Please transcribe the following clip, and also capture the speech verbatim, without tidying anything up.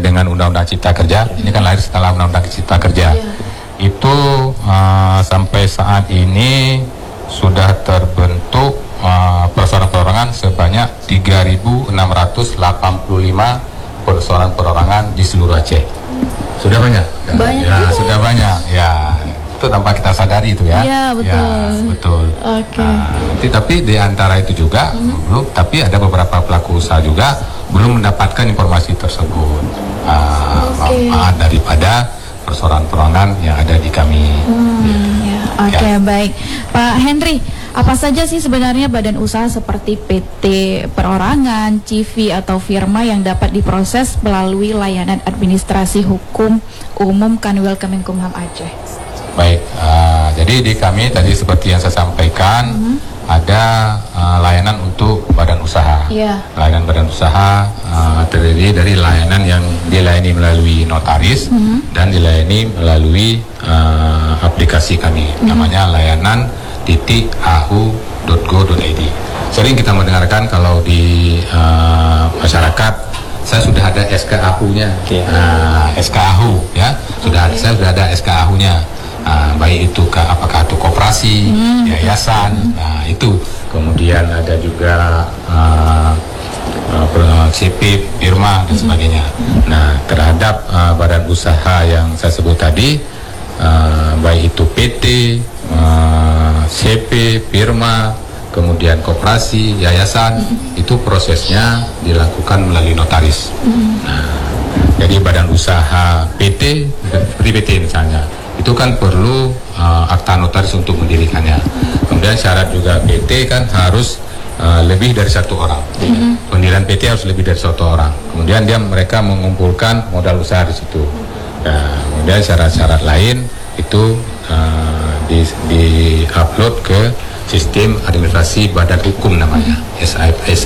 dengan Undang-Undang Cipta Kerja. Ini kan lahir setelah Undang-Undang Cipta Kerja. Itu uh, sampai saat ini sudah terbentuk uh, perseorangan perorangan sebanyak tiga ribu enam ratus delapan puluh lima perseorangan perorangan di seluruh Aceh. Sudah banyak? Banyak ya, juga. sudah banyak. Ya, itu tanpa kita sadari itu ya. Iya, betul. Ya, betul. Oke. Nah, tapi, tapi di antara itu juga mm-hmm. belum, tapi ada beberapa pelaku usaha juga belum mendapatkan informasi tersebut. Uh, Oke. uh, daripada perseorangan perorangan yang ada di kami. Hmm, Ya. ya. Oke, Ya. baik. Pak Henry, apa saja sih sebenarnya badan usaha seperti P T perorangan, C V atau firma yang dapat diproses melalui layanan administrasi hukum umum Kanwil Kemenkumham Aceh? Baik, uh, jadi di kami tadi seperti yang saya sampaikan mm-hmm. ada uh, layanan untuk badan usaha. Yeah. Layanan badan usaha uh, terdiri dari layanan yang dilayani melalui notaris mm-hmm. dan dilayani melalui uh, aplikasi kami, mm-hmm. namanya layanan titik ahu dot go dot i d. Sering kita mendengarkan kalau di uh, masyarakat, saya sudah ada S K A H U-nya, yeah. uh, S K A H U ya, sudah okay. saya sudah ada S K A H U-nya. Uh, baik itu ke apakah itu koperasi, hmm. yayasan, hmm. nah itu kemudian ada juga uh, uh, C P, firma dan sebagainya. Hmm. Nah terhadap uh, badan usaha yang saya sebut tadi, uh, baik itu P T, uh, C P, firma, kemudian koperasi, yayasan, hmm. itu prosesnya dilakukan melalui notaris. Hmm. Nah, jadi badan usaha P T, seperti P T misalnya, itu kan perlu uh, akta notaris untuk mendirikannya. Kemudian syarat juga P T kan harus uh, lebih dari satu orang. Mm-hmm. Pendirian P T harus lebih dari satu orang. Kemudian dia mereka mengumpulkan modal usaha di situ. Nah, kemudian syarat-syarat lain itu uh, di, di upload ke sistem administrasi badan hukum namanya, S I P S.